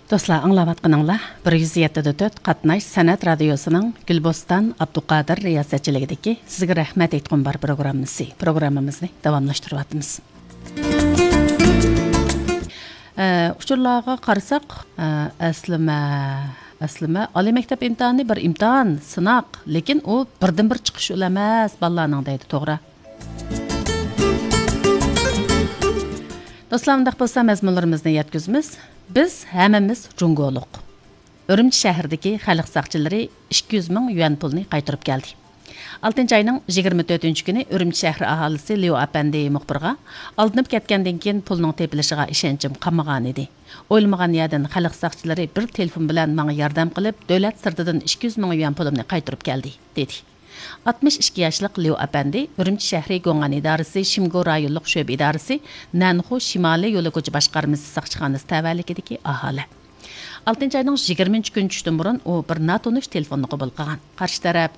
Dostlar, аңлаватқаныңла 107.4 Qatnash San'at radiosuning Gulbostan Abduqadir riyosatchiligidagi sizga rahmat aytgan bar programmamizni davomlashtiryapmiz. Uchurlarga qarasak, aslima oliy maktab imtihoni bir imtihon, sinoq, lekin u birdan-bir chiqish emas bolalarning deydi, to'g'ri. Dostlar, undaq bo'lsa mazmunlarimizni yetkazamiz. Biz hammamiz Jungoluq. Urumchi shahridagi xalq saqchilari 200 ming yuan pulni qaytarib keldi. 6-oyning 24-kuni Urumchi shahri aholisi Leo Apandi muxbirga alınıp ketgandan keyin pulning tepilishiga ishonchim qolmagan edi. O'ylamagan yerdan xalq saqchilari bir telefon bilan menga yordam qilib, davlat sirtidan 200 ming yuan pulimni qaytarib keldi, dedi. 62 yoshlik Leo Apandi Urumchi shahri Go'ngan idorasi Shimgo rayonlik sho'b idorasi Nanxu shimoliy yo'li ko'cha boshqarmasi saqchixonasi tavallikidagi aholi. 6-oyning 20-kuni tushdan burun u bir notanish telefonni qabul qilgan. Qarshi taraf